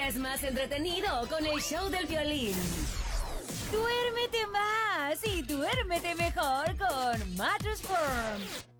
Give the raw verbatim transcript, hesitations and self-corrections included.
es más entretenido con el show del violín. Duérmete más y duérmete mejor con Mattress Firm.